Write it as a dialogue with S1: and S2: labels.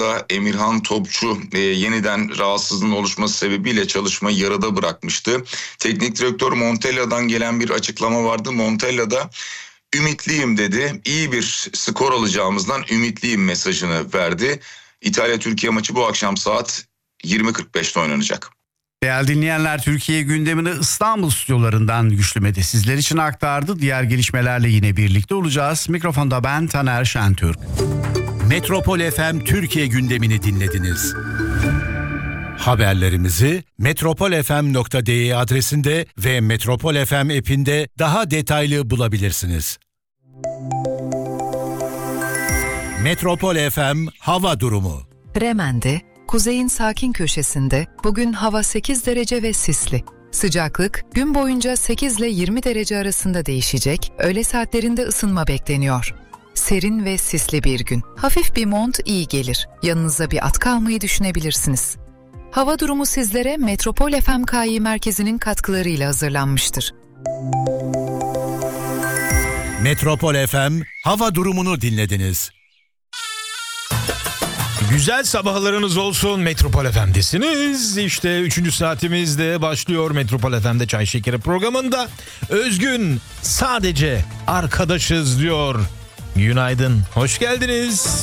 S1: Emirhan Topçu yeniden rahatsızlığın oluşması sebebiyle çalışmayı yarıda bırakmıştı. Teknik direktör Montella'dan gelen bir açıklama vardı. Montella da ümitliyim dedi. İyi bir skor alacağımızdan ümitliyim mesajını verdi. İtalya-Türkiye maçı bu akşam saat 20.45'te oynanacak.
S2: Değerli dinleyenler, Türkiye gündemini İstanbul stüdyolarından Güçlü Mete sizler için aktardı. Diğer gelişmelerle yine birlikte olacağız. Mikrofonda ben Taner Şentürk.
S3: Metropol FM Türkiye gündemini dinlediniz. Haberlerimizi metropolfm.de adresinde ve Metropol FM app'inde daha detaylı bulabilirsiniz. Metropol FM hava durumu.
S4: Bremen'de, kuzeyin sakin köşesinde bugün hava 8 derece ve sisli. Sıcaklık gün boyunca 8 ile 20 derece arasında değişecek, öğle saatlerinde ısınma bekleniyor. Serin ve sisli bir gün. Hafif bir mont iyi gelir. Yanınıza bir atkı almayı düşünebilirsiniz. Hava durumu sizlere Metropol FMKİ merkezinin katkılarıyla hazırlanmıştır.
S3: Metropol FM hava durumunu dinlediniz.
S5: Güzel sabahlarınız olsun, Metropol FM'desiniz. İşte 3. saatimiz de başlıyor Metropol FM'de Çay Şekeri programında. Özgün sadece arkadaşız diyor. Günaydın, hoş geldiniz.